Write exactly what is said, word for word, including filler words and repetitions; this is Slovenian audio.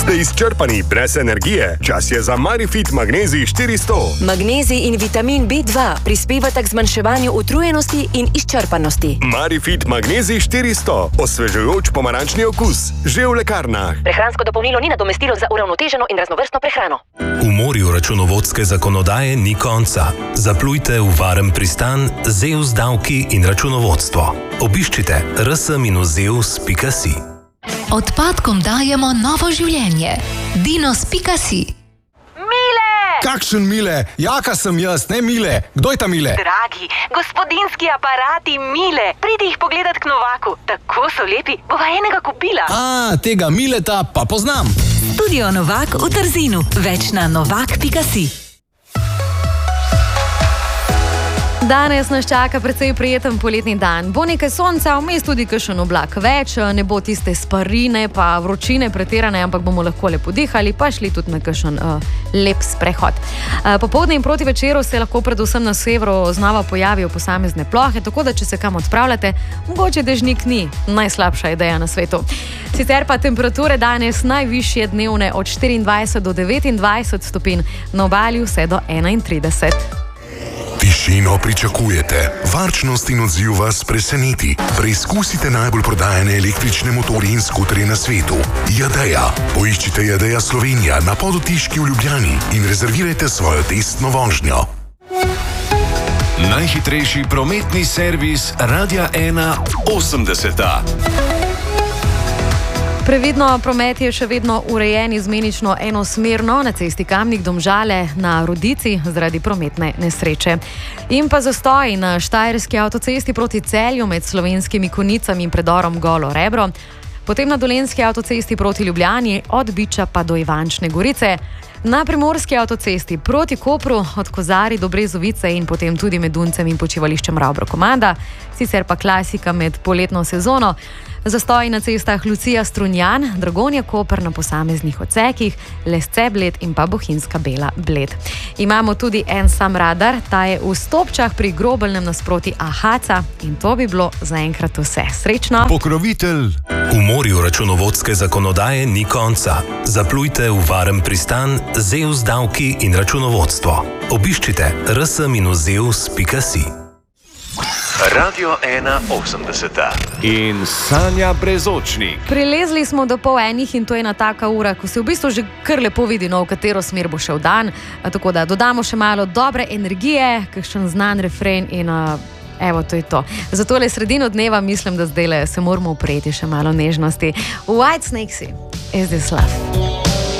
Ste izčrpani brez energije? Čas je za Marifit Magnezij štiristo. Magnezij in vitamin B dva prispevata k zmanjševanju utrujenosti in izčrpanosti. Marifit Magnezij štiristo. Osvežujoč pomarančni okus. Že v lekarnah. Prehransko dopolnilo ni nadomestilo za uravnoteženo in raznovrstno prehrano. V morju računovodske zakonodaje ni konca. Zaplujte v varen pristan Zeus davki in računovodstvo. Obiščite r s minus zeus pika si. Odpadkom dajemo novo življenje. dinos pika si. Mile! Kakšen Mile? Jaka sem jaz, ne Mile. Kdo je ta Mile? Dragi, gospodinski aparati Mile. Pridi jih pogledat k Novaku. Tako so lepi, bova enega kupila. A, tega Mileta pa poznam. Studio Novak v Trzinu. Več na novak pika si. Danes nas čaka precej prijeten poletni dan. Bo nekaj sonca, vmes tudi kakšen oblak več, ne bo tiste sparine pa vročine pretirane, ampak bomo lahko lepo dihali, pa šli tudi na kakšen uh, lep sprehod. Uh, popoldne in proti večeru se lahko predvsem na severu znova pojavijo posamezne plohe, tako da če se kam odpravljate, mogoče dežnik ni najslabša ideja na svetu. Sicer pa temperature danes najvišje dnevne od štiriindvajset do devetindvajset stopinj, na obali vse do enaintrideset. Tišino pričakujete, varčnost in odziv vas preseneti. Preizkusite najbolj prodajane električne motorje in skuterje na svetu. Jadeja. Poiščite Jadeja Slovenija na Podotiški v Ljubljani in rezervirajte svojo testno vožnjo. Najhitrejši prometni servis Radia ena osemdeseta. Previdno, promet je še vedno urejen izmenično enosmerno na cesti Kamnik-Domžale na Rodici zaradi prometne nesreče. In pa zastoj na Štajerski avtocesti proti Celju med Slovenskimi Konicami in predorom Golo Rebro, potem na Dolenjski avtocesti proti Ljubljani od Biča pa do Ivančne Gorice, na Primorski avtocesti proti Kopru od Kozari do Brezovice in potem tudi med Duncem in počivališčem Ravbro-Komanda, sicer pa klasika med poletno sezono. Zastoj na cestah Lucija-Strunjan, Dragonja-Koper na posameznih odsekih, Lesce-Bled in pa Bohinjska-Bela Bled. Imamo tudi en sam radar, ta je v Stopčah pri Grobelnem nasproti Ahaca in to bi bilo zaenkrat vse. Srečno! Pokrovitelj. V morju računovodske zakonodaje ni konca. Zaplujte v varen pristan Zeus davki in računovodstvo. Obiščite r s minus zeus pika si. Radio ena osemdeseta in Sanja Brezočnik. Prilezli smo do pol enih in to je ena taka ura, ko se v bistvu že kar lepo vidi, no, v katero smer bo šel dan. Tako da dodamo še malo dobre energije, kakšen znan refren in uh, evo, to je to. Za tole sredino dneva mislim, da zdaj se moramo upreti še malo nežnosti. White Snakesi, Is This Love?